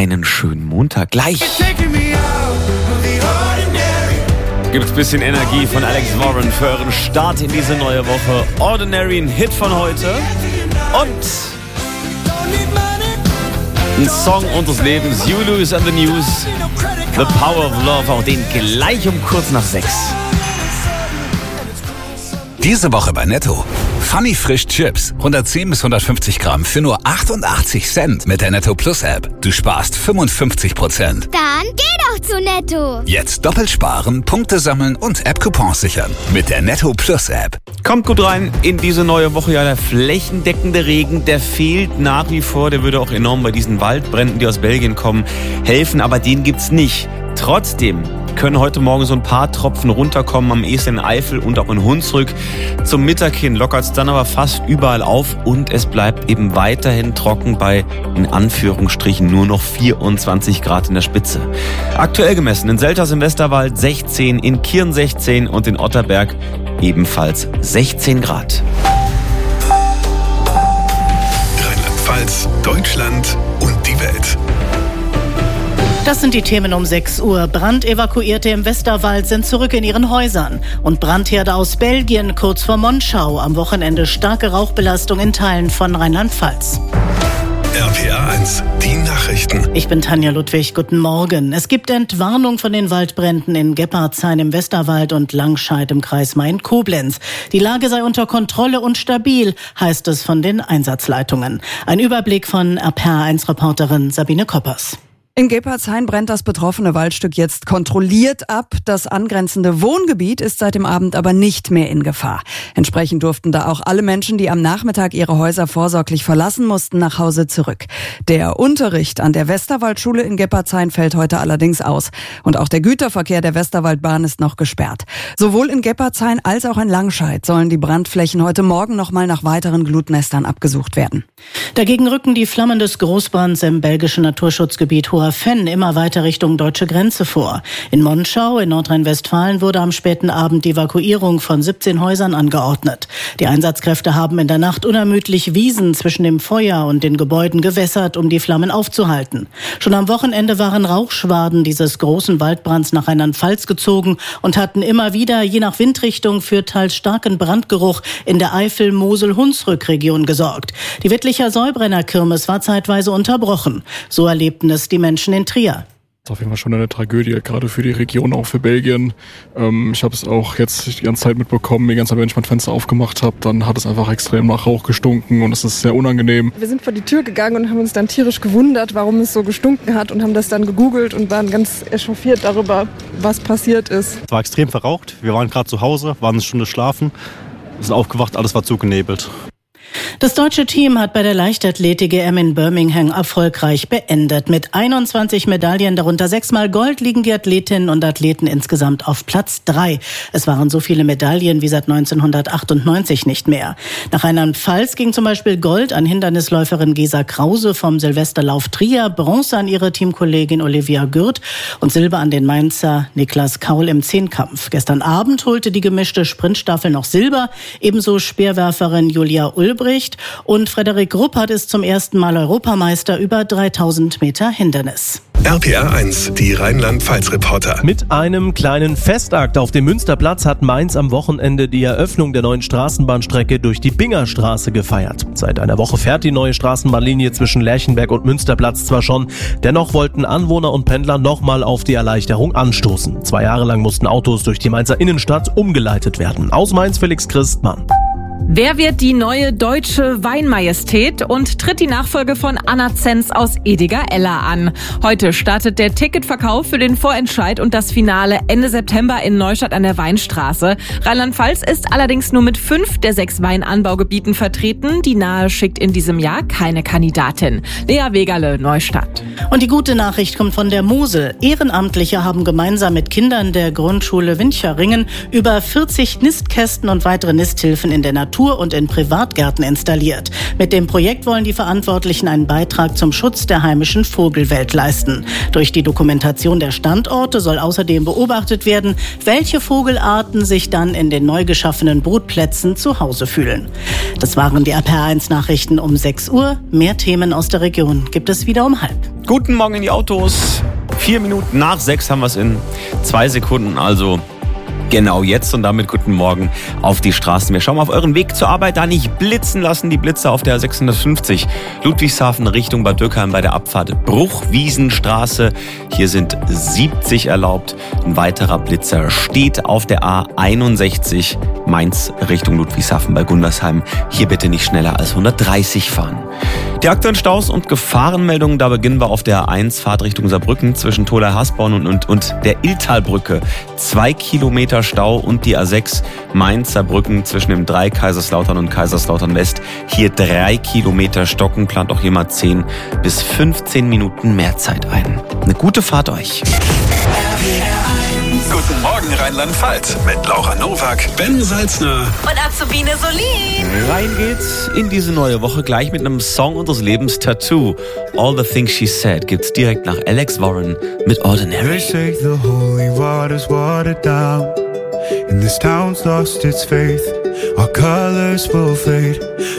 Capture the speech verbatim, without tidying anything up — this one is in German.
einen schönen Montag. Gleich gibt's ein bisschen Energie von Alex Warren für euren Start in diese neue Woche. Ordinary, ein Hit von heute. Und ein Song unseres Lebens, Yulu is on the News, The Power of Love, auch den gleich um kurz nach sechs. Diese Woche bei Netto. Funny Frisch Chips. hundertzehn bis hundertfünfzig Gramm für nur achtundachtzig Cent mit der Netto Plus App. Du sparst fünfundfünfzig Prozent. Dann geh doch zu Netto. Jetzt doppelt sparen, Punkte sammeln und App-Coupons sichern. Mit der Netto Plus App. Kommt gut rein in diese neue Woche. Ja, der flächendeckende Regen, der fehlt nach wie vor. Der würde auch enorm bei diesen Waldbränden, die aus Belgien kommen, helfen. Aber den gibt's nicht. Trotzdem können heute Morgen so ein paar Tropfen runterkommen, am ehesten in Eifel und auch in Hunsrück. Zum Mittag hin lockert es dann aber fast überall auf und es bleibt eben weiterhin trocken bei, in Anführungsstrichen, nur noch vierundzwanzig Grad in der Spitze. Aktuell gemessen in Selters im Westerwald sechzehn, in Kirn sechzehn und in Otterberg ebenfalls sechzehn Grad. Rheinland-Pfalz, Deutschland und die Welt. Das sind die Themen um sechs Uhr. Brandevakuierte im Westerwald sind zurück in ihren Häusern. Und Brandherde aus Belgien kurz vor Monschau. Am Wochenende starke Rauchbelastung in Teilen von Rheinland-Pfalz. R P R eins, die Nachrichten. Ich bin Tanja Ludwig, guten Morgen. Es gibt Entwarnung von den Waldbränden in Geppardshain im Westerwald und Langscheid im Kreis Main-Koblenz. Die Lage sei unter Kontrolle und stabil, heißt es von den Einsatzleitungen. Ein Überblick von R P R eins Reporterin Sabine Koppers. In Geppardshain brennt das betroffene Waldstück jetzt kontrolliert ab. Das angrenzende Wohngebiet ist seit dem Abend aber nicht mehr in Gefahr. Entsprechend durften da auch alle Menschen, die am Nachmittag ihre Häuser vorsorglich verlassen mussten, nach Hause zurück. Der Unterricht an der Westerwaldschule in Geppardshain fällt heute allerdings aus. Und auch der Güterverkehr der Westerwaldbahn ist noch gesperrt. Sowohl in Geppardshain als auch in Langscheid sollen die Brandflächen heute Morgen nochmal nach weiteren Glutnestern abgesucht werden. Dagegen rücken die Flammen des Großbrands im belgischen Naturschutzgebiet Hoher Venn immer weiter Richtung deutsche Grenze vor. In Monschau in Nordrhein-Westfalen wurde am späten Abend die Evakuierung von siebzehn Häusern angeordnet. Die Einsatzkräfte haben in der Nacht unermüdlich Wiesen zwischen dem Feuer und den Gebäuden gewässert, um die Flammen aufzuhalten. Schon am Wochenende waren Rauchschwaden dieses großen Waldbrands nach Rheinland-Pfalz gezogen und hatten immer wieder, je nach Windrichtung, für teils starken Brandgeruch in der Eifel-Mosel-Hunsrück-Region gesorgt. Die Wittlicher Säubrenner-Kirmes war zeitweise unterbrochen. So erlebten es die Menschen in Trier. Das ist auf jeden Fall schon eine Tragödie, gerade für die Region, auch für Belgien. Ähm, ich habe es auch jetzt die ganze Zeit mitbekommen, die ganze Zeit, wenn ich mein Fenster aufgemacht habe, dann hat es einfach extrem nach Rauch gestunken und es ist sehr unangenehm. Wir sind vor die Tür gegangen und haben uns dann tierisch gewundert, warum es so gestunken hat und haben das dann gegoogelt und waren ganz echauffiert darüber, was passiert ist. Es war extrem verraucht, wir waren gerade zu Hause, waren eine Stunde schlafen, sind aufgewacht, alles war zugenebelt. Das deutsche Team hat bei der Leichtathletik-E M in Birmingham erfolgreich beendet. Mit einundzwanzig Medaillen, darunter sechsmal Gold, liegen die Athletinnen und Athleten insgesamt auf Platz drei. Es waren so viele Medaillen wie seit neunzehnhundertachtundneunzig nicht mehr. Nach Rheinland-Pfalz ging zum Beispiel Gold an Hindernisläuferin Gesa Krause vom Silvesterlauf Trier, Bronze an ihre Teamkollegin Olivia Gürt und Silber an den Mainzer Niklas Kaul im Zehnkampf. Gestern Abend holte die gemischte Sprintstaffel noch Silber, ebenso Speerwerferin Julia Ulbricht. Und Frederik Ruppert ist zum ersten Mal Europameister über dreitausend Meter Hindernis. R P R eins, die Rheinland-Pfalz-Reporter. Mit einem kleinen Festakt auf dem Münsterplatz hat Mainz am Wochenende die Eröffnung der neuen Straßenbahnstrecke durch die Bingerstraße gefeiert. Seit einer Woche fährt die neue Straßenbahnlinie zwischen Lerchenberg und Münsterplatz zwar schon, dennoch wollten Anwohner und Pendler nochmal auf die Erleichterung anstoßen. Zwei Jahre lang mussten Autos durch die Mainzer Innenstadt umgeleitet werden. Aus Mainz Felix Christmann. Wer wird die neue deutsche Weinmajestät und tritt die Nachfolge von Anna Zenz aus Ediger-Eller an? Heute startet der Ticketverkauf für den Vorentscheid und das Finale Ende September in Neustadt an der Weinstraße. Rheinland-Pfalz ist allerdings nur mit fünf der sechs Weinanbaugebieten vertreten. Die Nahe schickt in diesem Jahr keine Kandidatin. Lea Wegerle, Neustadt. Und die gute Nachricht kommt von der Mosel. Ehrenamtliche haben gemeinsam mit Kindern der Grundschule Wincheringen über vierzig Nistkästen und weitere Nisthilfen in der Natur und in Privatgärten installiert. Mit dem Projekt wollen die Verantwortlichen einen Beitrag zum Schutz der heimischen Vogelwelt leisten. Durch die Dokumentation der Standorte soll außerdem beobachtet werden, welche Vogelarten sich dann in den neu geschaffenen Brutplätzen zu Hause fühlen. Das waren die R P R eins Nachrichten um sechs Uhr. Mehr Themen aus der Region gibt es wieder um halb. Guten Morgen in die Autos. Vier Minuten nach sechs haben wir es in zwei Sekunden, also genau jetzt und damit guten Morgen auf die Straßen. Wir schauen mal auf euren Weg zur Arbeit, da nicht blitzen lassen. Die Blitzer auf der sechshundertfünfzig Ludwigshafen Richtung Bad Dürkheim bei der Abfahrt Bruchwiesenstraße. Hier sind siebzig erlaubt. Ein weiterer Blitzer steht auf der A einundsechzig Mainz Richtung Ludwigshafen bei Gundersheim. Hier bitte nicht schneller als hundertdreißig fahren. Die aktuellen Staus und Gefahrenmeldungen, da beginnen wir auf der A eins Fahrt Richtung Saarbrücken zwischen Tholey-Hasborn und, und, und der Illtalbrücke. Zwei Kilometer Stau und die A sechs Mainz-Saarbrücken zwischen dem drei Kaiserslautern und Kaiserslautern West. Hier drei Kilometer Stocken, plant auch jemand zehn bis fünfzehn Minuten mehr Zeit ein. Eine gute Fahrt euch. Guten Morgen Rheinland-Pfalz mit Laura Nowak, Ben Salzner Und Azubine Solin. Rein geht's in diese neue Woche gleich mit einem Song unseres Lebens, Tattoo. All the Things She Said gibt's direkt nach Alex Warren mit Ordinary. They say the holy water's watered down, and this town's lost its faith. Our colors will fade.